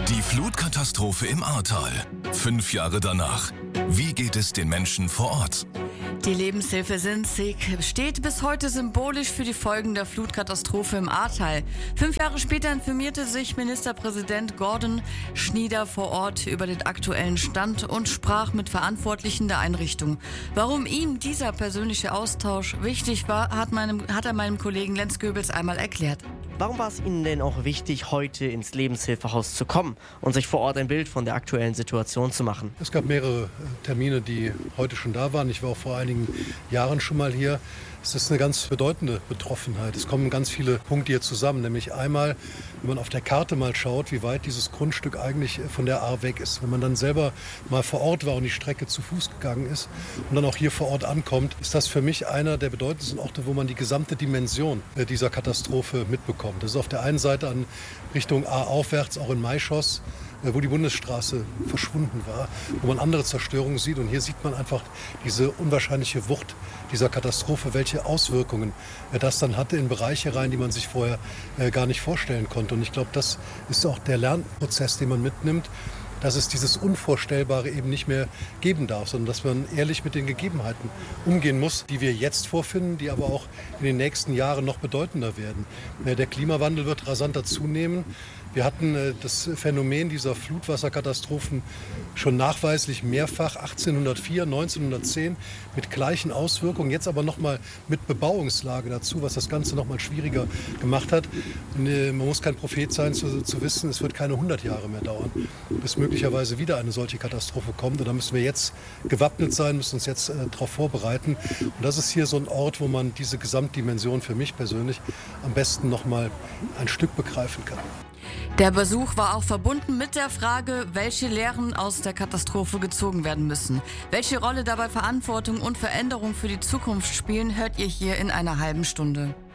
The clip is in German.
Die Flutkatastrophe im Ahrtal. 5 Jahre danach. Wie geht es den Menschen vor Ort? Die Lebenshilfe Sinzig steht bis heute symbolisch für die Folgen der Flutkatastrophe im Ahrtal. 5 Jahre später informierte sich Ministerpräsident Gordon Schnieder vor Ort über den aktuellen Stand und sprach mit Verantwortlichen der Einrichtung. Warum ihm dieser persönliche Austausch wichtig war, hat er meinem Kollegen Lenz Goebels einmal erklärt. Warum war es Ihnen denn auch wichtig, heute ins Lebenshilfehaus zu kommen und sich vor Ort ein Bild von der aktuellen Situation zu machen? Es gab mehrere Termine, die heute schon da waren. Ich war auch vor einigen Jahren schon mal hier. Es ist eine ganz bedeutende Betroffenheit. Es kommen ganz viele Punkte hier zusammen. Nämlich einmal, wenn man auf der Karte mal schaut, wie weit dieses Grundstück eigentlich von der Ahr weg ist. Wenn man dann selber mal vor Ort war und die Strecke zu Fuß gegangen ist und dann auch hier vor Ort ankommt, ist das für mich einer der bedeutendsten Orte, wo man die gesamte Dimension dieser Katastrophe mitbekommt. Das ist auf der einen Seite an Richtung Ahr aufwärts, auch in Maischoss, wo die Bundesstraße verschwunden war, wo man andere Zerstörungen sieht. Und hier sieht man einfach diese unwahrscheinliche Wucht dieser Katastrophe, welche Auswirkungen das dann hatte in Bereiche rein, die man sich vorher gar nicht vorstellen konnte. Und ich glaube, das ist auch der Lernprozess, den man mitnimmt, dass es dieses Unvorstellbare eben nicht mehr geben darf, sondern dass man ehrlich mit den Gegebenheiten umgehen muss, die wir jetzt vorfinden, die aber auch in den nächsten Jahren noch bedeutender werden. Der Klimawandel wird rasanter zunehmen. Wir hatten das Phänomen dieser Flutwasserkatastrophen schon nachweislich mehrfach, 1804, 1910, mit gleichen Auswirkungen, jetzt aber nochmal mit Bebauungslage dazu, was das Ganze nochmal schwieriger gemacht hat. Man muss kein Prophet sein, zu wissen, es wird keine 100 Jahre mehr dauern, bis möglicherweise wieder eine solche Katastrophe kommt. Und da müssen wir jetzt gewappnet sein, müssen uns jetzt darauf vorbereiten. Und das ist hier so ein Ort, wo man diese Gesamtdimension für mich persönlich am besten nochmal ein Stück begreifen kann. Der Besuch war auch verbunden mit der Frage, welche Lehren aus der Katastrophe gezogen werden müssen. Welche Rolle dabei Verantwortung und Veränderung für die Zukunft spielen, hört ihr hier in einer halben Stunde.